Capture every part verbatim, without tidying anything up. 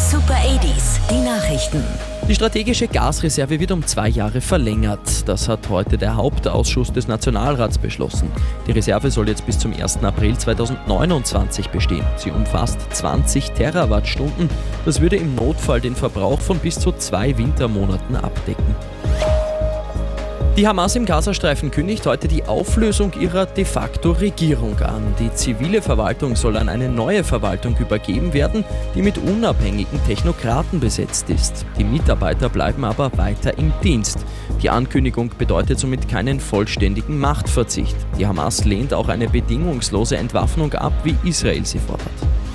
Super achtziger, die Nachrichten. Die strategische Gasreserve wird um zwei Jahre verlängert. Das hat heute der Hauptausschuss des Nationalrats beschlossen. Die Reserve soll jetzt bis zum ersten April zweitausendneunundzwanzig bestehen. Sie umfasst zwanzig Terawattstunden. Das würde im Notfall den Verbrauch von bis zu zwei Wintermonaten abdecken. Die Hamas im Gazastreifen kündigt heute die Auflösung ihrer de facto Regierung an. Die zivile Verwaltung soll an eine neue Verwaltung übergeben werden, die mit unabhängigen Technokraten besetzt ist. Die Mitarbeiter bleiben aber weiter im Dienst. Die Ankündigung bedeutet somit keinen vollständigen Machtverzicht. Die Hamas lehnt auch eine bedingungslose Entwaffnung ab, wie Israel sie fordert.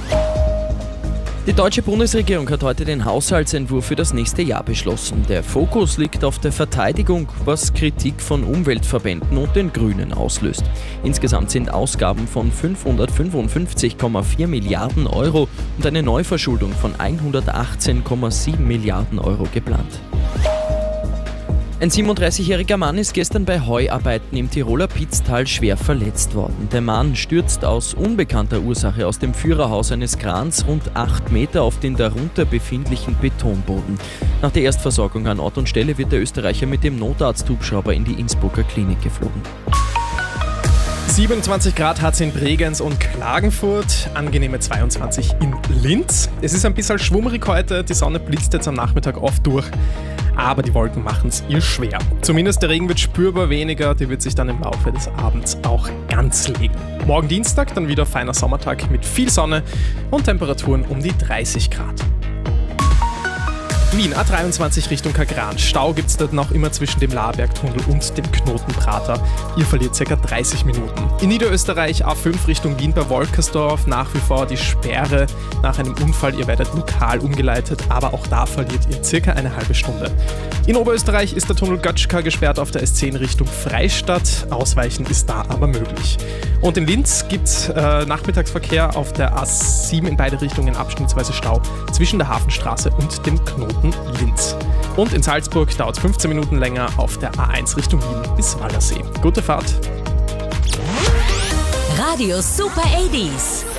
Die deutsche Bundesregierung hat heute den Haushaltsentwurf für das nächste Jahr beschlossen. Der Fokus liegt auf der Verteidigung, was Kritik von Umweltverbänden und den Grünen auslöst. Insgesamt sind Ausgaben von fünfhundertfünfundfünfzig Komma vier Milliarden Euro und eine Neuverschuldung von hundertachtzehn Komma sieben Milliarden Euro geplant. Ein siebenunddreißigjähriger Mann ist gestern bei Heuarbeiten im Tiroler Pitztal schwer verletzt worden. Der Mann stürzt aus unbekannter Ursache aus dem Führerhaus eines Krans rund acht Meter auf den darunter befindlichen Betonboden. Nach der Erstversorgung an Ort und Stelle wird der Österreicher mit dem Notarzt-Hubschrauber in die Innsbrucker Klinik geflogen. siebenundzwanzig Grad hat es in Bregenz und Klagenfurt, angenehme zweiundzwanzig in Linz. Es ist ein bisschen schwummrig heute, die Sonne blitzt jetzt am Nachmittag oft durch, aber die Wolken machen es ihr schwer. Zumindest der Regen wird spürbar weniger, der wird sich dann im Laufe des Abends auch ganz legen. Morgen Dienstag dann wieder feiner Sommertag mit viel Sonne und Temperaturen um die dreißig Grad. Wien A dreiundzwanzig Richtung Kagran. Stau gibt es dort noch immer zwischen dem Laarbergtunnel und dem Knotenprater. Ihr verliert ca. dreißig Minuten. In Niederösterreich A fünf Richtung Wien bei Wolkersdorf nach wie vor die Sperre nach einem Unfall. Ihr werdet lokal umgeleitet, aber auch da verliert ihr circa eine halbe Stunde. In Oberösterreich ist der Tunnel Götschka gesperrt auf der S zehn Richtung Freistadt. Ausweichen ist da aber möglich. Und in Linz gibt es äh, Nachmittagsverkehr auf der A sieben in beide Richtungen, abschnittsweise Stau zwischen der Hafenstraße und dem Knoten Linz. Und in Salzburg dauert es fünfzehn Minuten länger auf der A eins Richtung Wien bis Wallersee. Gute Fahrt! Radio Super achtziger.